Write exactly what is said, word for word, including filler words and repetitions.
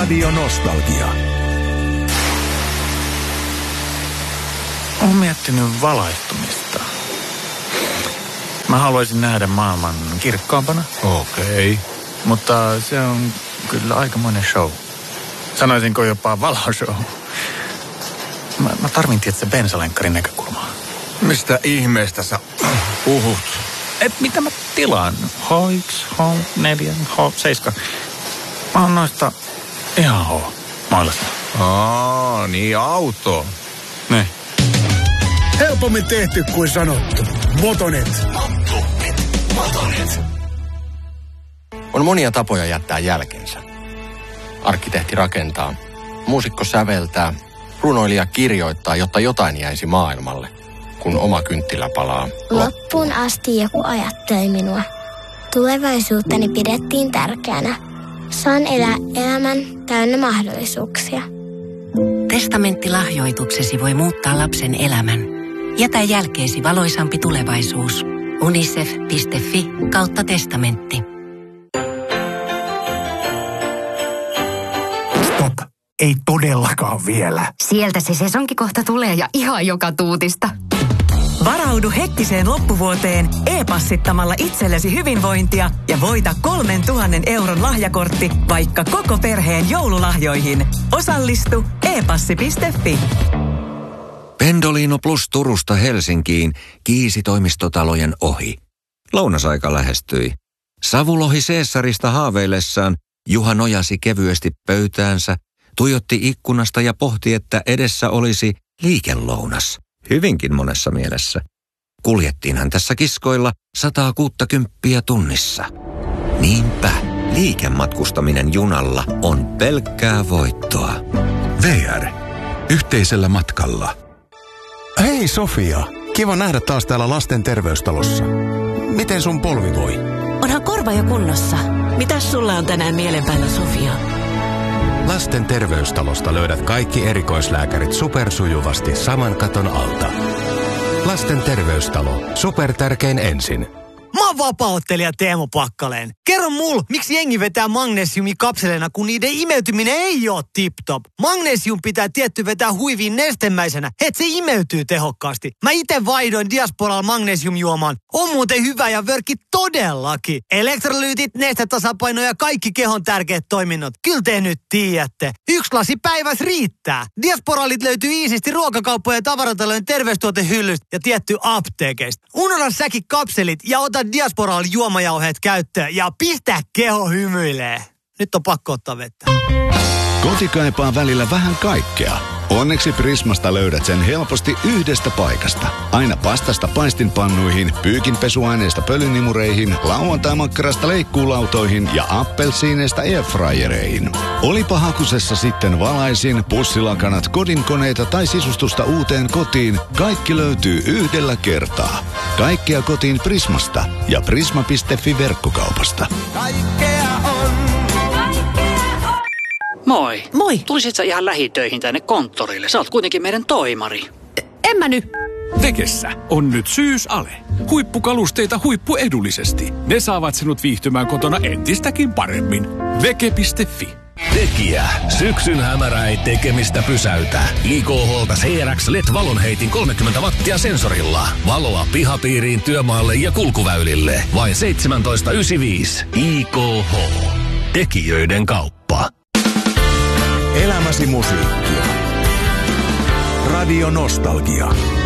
Radio Nostalgia. Olen miettinyt valaistumista. Mä haluaisin nähdä maailman kirkkaampana. Okei. Okay. Mutta se on kyllä aikamoinen show. Sanoisinko jopa valoshow. Mä, mä tarvin tietysti bensalenkkarin näkökulmaa. Mistä ihmeestä sä puhut? Et mitä mä tilaan? H yksi, H neljä, H seitsemän. Mä oon noista ihan H mailasta. Aa, niin auto. Ne. Helpommin tehty kuin sanottu. Motonet. Motonet. Motonet. On monia tapoja jättää jälkensä. Arkkitehti rakentaa, muusikko säveltää, runoilija kirjoittaa, jotta jotain jäisi maailmalle, kun oma kynttilä palaa. Loppuun asti joku ajatteli minua. Tulevaisuuttani pidettiin tärkeänä. Saan elää elämän täynnä mahdollisuuksia. Testamenttilahjoituksesi voi muuttaa lapsen elämän. Jätä jälkeesi valoisampi tulevaisuus. unicef piste fi kautta testamentti. Stop. Ei todellakaan vielä. Sieltä se sesonki kohta tulee ja ihan joka tuutista. Varaudu hektiseen loppuvuoteen e-passittamalla itsellesi hyvinvointia ja voita kolmen tuhannen euron lahjakortti vaikka koko perheen joululahjoihin. Osallistu e passi piste fi. Pendolino Plus Turusta Helsinkiin kiisi toimistotalojen ohi. Lounasaika lähestyi. Savulohi Caesarista haaveillessaan Juha nojasi kevyesti pöytäänsä, tuijotti ikkunasta ja pohti, että edessä olisi liikelounas. Hyvinkin monessa mielessä. Kuljettiinhan tässä kiskoilla sataa kuuttakymppiä tunnissa. Niinpä, liikematkustaminen junalla on pelkkää voittoa. V R. Yhteisellä matkalla. Hei Sofia, kiva nähdä taas täällä lasten terveystalossa. Miten sun polvi voi? Onhan korva jo kunnossa. Mitäs sulla on tänään mielen päällä, Sofia? Lasten terveystalosta löydät kaikki erikoislääkärit supersujuvasti saman katon alta. Lasten terveystalo. Supertärkein ensin. Mä oon vapaa-ottelija Teemu Pakkaleen. Kerro mulle, miksi jengi vetää magnesiumikapseleina, kun niiden imeytyminen ei oo tip-top. Magnesium pitää tietty vetää huiviin nestemäisenä, et se imeytyy tehokkaasti. Mä ite vaihdoin Diasporal magnesiumjuomaan. On muuten hyvä ja vörkki todellakin. Elektrolyytit, nestetasapaino ja kaikki kehon tärkeät toiminnot. Kyllä te nyt tiedätte. Yksi lasi päivässä riittää. Diasporalit löytyy iisisti ruokakauppojen ja tavaratalojen terveystuotehyllystä ja tietty apteekeista. Unohda säkin kapselit ja ota Diasporal juomajauheet käyttöön ja pistä keho hymyilee. Nyt on pakko ottaa vettä. Koti kaipaa välillä vähän kaikkea. Onneksi Prismasta löydät sen helposti yhdestä paikasta. Aina pastasta paistinpannuihin, pyykinpesuaineista pölynimureihin, lauantai-makkarasta leikkuulautoihin ja appelsiineista airfryereihin. Olipa hakusessa sitten valaisin, pussilakanat, kodinkoneita tai sisustusta uuteen kotiin, kaikki löytyy yhdellä kertaa. Kaikkea kotiin Prismasta ja prisma piste fi verkkokaupasta. Kaikkea on. Moi. Moi. Tulisit sä ihan lähitöihin tänne konttorille? Sä oot kuitenkin meidän toimari. En mä nyt. Vekessä on nyt syysale. Huippukalusteita huippuedullisesti. Ne saavat sinut viihtymään kotona entistäkin paremmin. Veke piste fi. Tekijä. Syksyn hämärä ei tekemistä pysäytä. I K H:lta C R X L E D-valonheitin kolmekymmentä wattia sensorilla. Valoa pihapiiriin, työmaalle ja kulkuväylille. Vain seitsemäntoista yhdeksänkymmentäviisi. I K H. Tekijöiden kauppa. Elämäsi musiikkia. Radio Nostalgia.